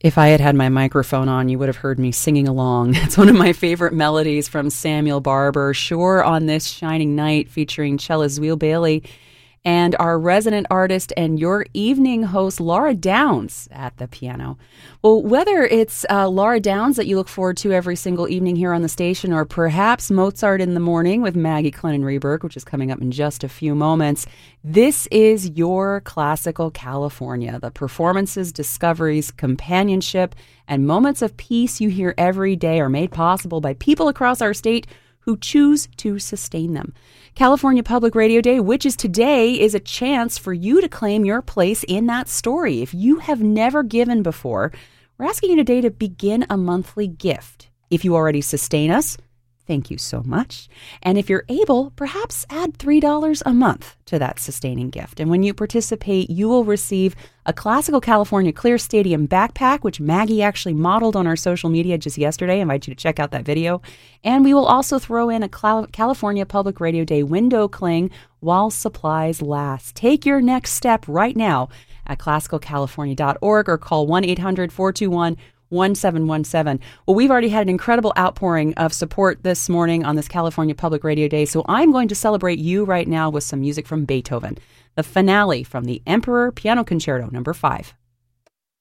If I had had my microphone on, you would have heard me singing along. It's one of my favorite melodies from Samuel Barber, Sure on This Shining Night, featuring cellist Will Bailey and our resident artist and your evening host, Laura Downs, at the piano. Well, whether it's Laura Downs that you look forward to every single evening here on the station, or perhaps Mozart in the Morning with Maggie Clennon-Reberg, which is coming up in just a few moments, this is your Classical California, the performances, discoveries, companionship, and moments of peace you hear every day are made possible by people across our state who choose to sustain them. California Public Radio Day, which is today, is a chance for you to claim your place in that story. If you have never given before, we're asking you today to begin a monthly gift. If you already sustain us, thank you so much. And if you're able, perhaps add $3 a month to that sustaining gift. And when you participate, you will receive a Classical California Clear Stadium backpack, which Maggie actually modeled on our social media just yesterday. I invite you to check out that video. And we will also throw in a California Public Radio Day window cling while supplies last. Take your next step right now at classicalcalifornia.org or call 1-800-421-1717. Well, we've already had an incredible outpouring of support this morning on this California Public Radio Day, so I'm going to celebrate you right now with some music from Beethoven, the finale from the Emperor Piano Concerto No. 5.